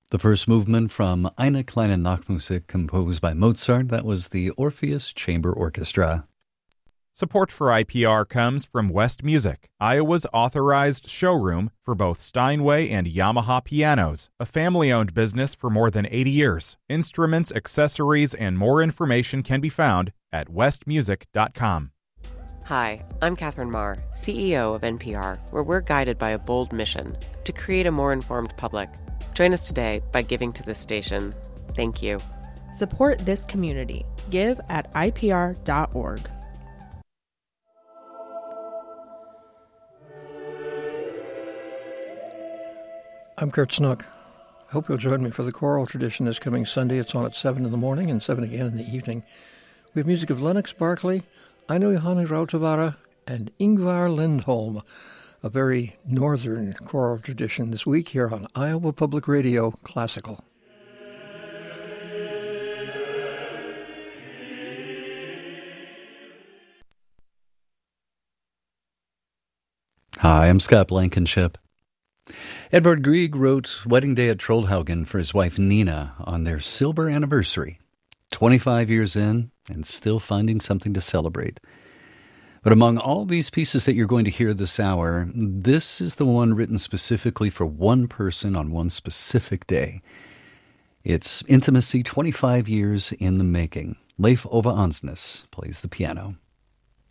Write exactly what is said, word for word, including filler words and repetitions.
The first movement from Eine kleine Nachtmusik, composed by Mozart, that was the Orpheus Chamber Orchestra. Support for I P R comes from West Music, Iowa's authorized showroom for both Steinway and Yamaha pianos, a family-owned business for more than eighty years. Instruments, accessories, and more information can be found at west music dot com. Hi, I'm Catherine Marr, C E O of N P R, where we're guided by a bold mission to create a more informed public. Join us today by giving to this station. Thank you. Support this community. Give at I P R dot org. I'm Kurt Snook. I hope you'll join me for the choral tradition this coming Sunday. It's on at seven in the morning and seven again in the evening. We have music of Lennox Barkley, Aino Johanni Rautavaara, and Ingvar Lindholm, a very northern choral tradition this week here on Iowa Public Radio Classical. Hi, I'm Scott Blankenship. Edvard Grieg wrote Wedding Day at Trollhaugen for his wife Nina on their silver anniversary. twenty-five years in and still finding something to celebrate. But among all these pieces that you're going to hear this hour, this is the one written specifically for one person on one specific day. It's Intimacy twenty-five years in the making. Leif Ove Ansnes plays the piano.